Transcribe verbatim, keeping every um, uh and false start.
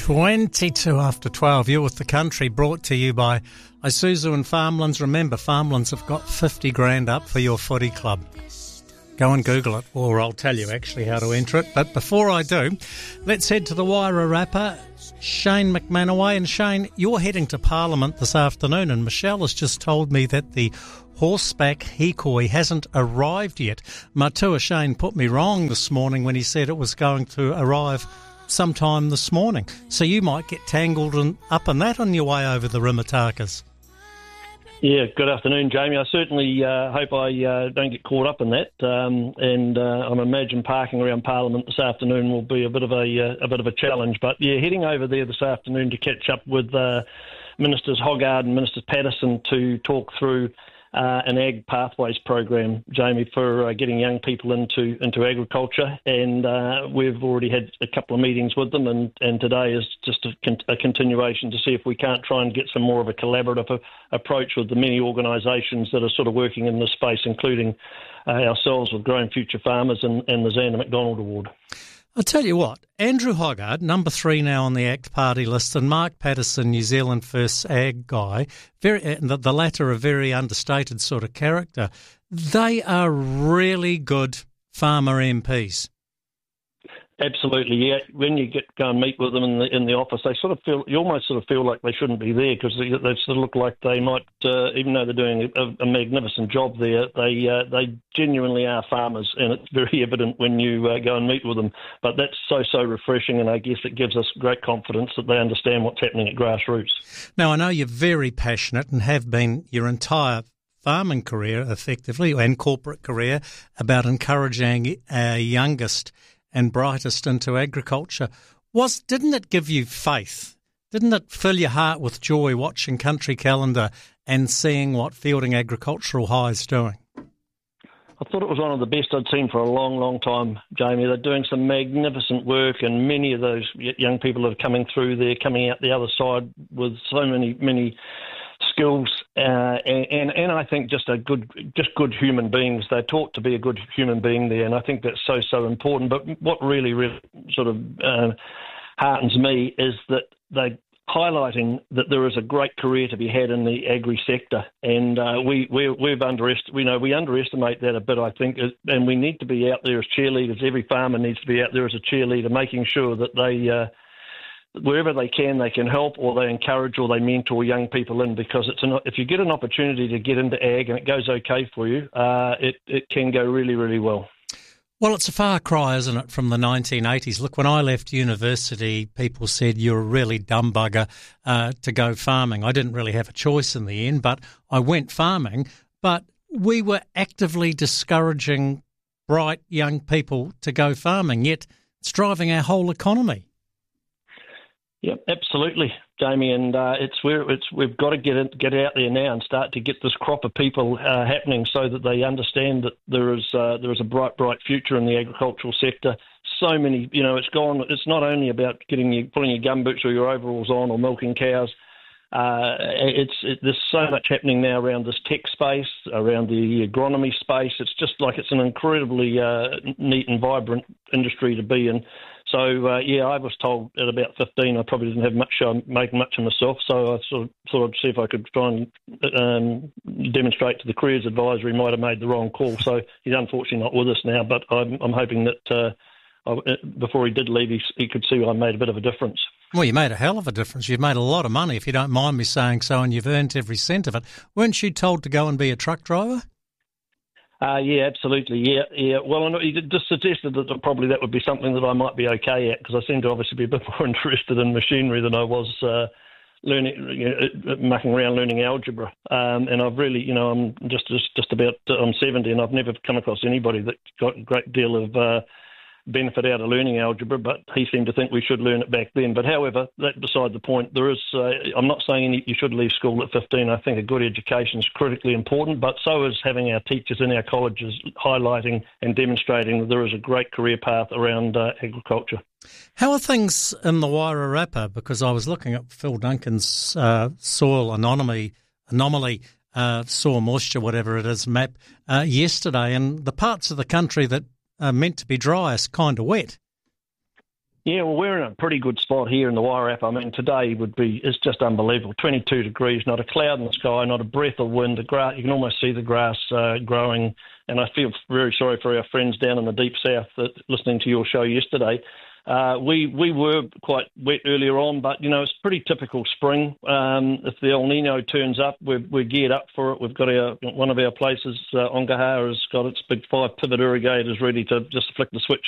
twenty-two after twelve, you're with The Country, brought to you by Isuzu and Farmlands. Remember, Farmlands have got fifty grand up for your footy club. Go and Google it, or I'll tell you actually how to enter it. But before I do, let's head to the Wairarapa, Shane McManaway. And Shane, you're heading to Parliament this afternoon, and Michelle has just told me that the horseback hikoi hasn't arrived yet. Matua Shane put me wrong this morning when he said it was going to arrive sometime this morning. So you might get tangled in, up in that on your way over the Rimatakas. Yeah, good afternoon, Jamie. I certainly uh, hope I uh, don't get caught up in that. Um, and uh, I imagine parking around Parliament this afternoon will be a bit of a uh, a bit of a challenge. But yeah, heading over there this afternoon to catch up with uh, Ministers Hoggard and Minister Patterson to talk through Uh, an Ag Pathways program, Jamie, for uh, getting young people into into agriculture. And uh, we've already had a couple of meetings with them, and, and today is just a, con- a continuation to see if we can't try and get some more of a collaborative a- approach with the many organisations that are sort of working in this space, including uh, ourselves with Growing Future Farmers and, and the Xander McDonald Award. I'll tell you what, Andrew Hoggard, number three now on the ACT party list, and Mark Patterson, New Zealand First Ag guy, very the, the latter a very understated sort of character, they are really good farmer M Ps. Absolutely, yeah. When you get go and meet with them in the in the office, they sort of feel you almost sort of feel like they shouldn't be there because they, they sort of look like they might, uh, even though they're doing a, a magnificent job there, they uh, they genuinely are farmers, and it's very evident when you uh, go and meet with them. But that's so so refreshing, and I guess it gives us great confidence that they understand what's happening at grassroots. Now, I know you're very passionate and have been your entire farming career, effectively, and corporate career, about encouraging our youngest and brightest into agriculture. Was didn't it give you faith? Didn't it fill your heart with joy watching Country Calendar and seeing what Fielding Agricultural High is doing? I thought it was one of the best I'd seen for a long, long time, Jamie. They're doing some magnificent work, and many of those young people are coming through there, coming out the other side with so many, many skills, uh, and, and and I think just a good, just good human beings. They're taught to be a good human being there, and I think that's so so important. But what really, really sort of uh, heartens me is that they're highlighting that there is a great career to be had in the agri sector, and uh, we we we've underest we know we underestimate that a bit, I think, and we need to be out there as cheerleaders. Every farmer needs to be out there as a cheerleader, making sure that they. Uh, Wherever they can, they can help, or they encourage, or they mentor young people in. Because it's an, if you get an opportunity to get into ag and it goes okay for you, uh, it it can go really, really well. Well, it's a far cry, isn't it, from the nineteen eighties? Look, when I left university, people said you're a really dumb bugger uh, to go farming. I didn't really have a choice in the end, but I went farming. But we were actively discouraging bright young people to go farming, yet it's driving our whole economy. Yeah, absolutely, Jamie, and uh, it's where it's we've got to get it, get out there now and start to get this crop of people uh, happening, so that they understand that there is uh, there is a bright, bright future in the agricultural sector. So many, you know, it's gone. It's not only about getting you putting your gumboots or your overalls on or milking cows. Uh, it's it, there's so much happening now around this tech space, around the agronomy space. It's just like it's an incredibly uh, neat and vibrant industry to be in. So, uh, yeah, I was told at about fifteen I probably didn't have much, uh, make much of myself, so I sort of thought I'd see if I could try and um, demonstrate to the careers advisor he might have made the wrong call. So he's unfortunately not with us now, but I'm, I'm hoping that uh, I, before he did leave, he, he could see I made a bit of a difference. Well, you made a hell of a difference. You've made a lot of money, if you don't mind me saying so, and you've earned every cent of it. Weren't you told to go and be a truck driver? Uh, yeah, absolutely. Yeah, yeah. Well, I know you just suggested that probably that would be something that I might be okay at, because I seem to obviously be a bit more interested in machinery than I was uh, learning, you know, mucking around learning algebra. Um, and I've really, you know, I'm just just, just about I'm seventy, and I've never come across anybody that got a great deal of uh, benefit out of learning algebra, but he seemed to think we should learn it back then. But however, that beside the point, there is, uh, I'm not saying you should leave school at fifteen. I think a good education is critically important, but so is having our teachers in our colleges highlighting and demonstrating that there is a great career path around uh, agriculture. How are things in the Wairarapa? Because I was looking at Phil Duncan's uh, soil anomaly, anomaly uh, soil moisture, whatever it is, map uh, yesterday, and the parts of the country that are meant to be dry is kind of wet. Yeah, well, we're in a pretty good spot here in the Wairarapa. I mean, today would be, it's just unbelievable. twenty-two degrees, not a cloud in the sky, not a breath of wind. The grass, you can almost see the grass uh, growing. And I feel very sorry for our friends down in the deep south that listening to your show yesterday. Uh, we we were quite wet earlier on, but, you know, it's pretty typical spring. Um, if the El Nino turns up, we're, we're geared up for it. We've got our one of our places, uh, Ongaha, has got its big five pivot irrigators ready to just flick the switch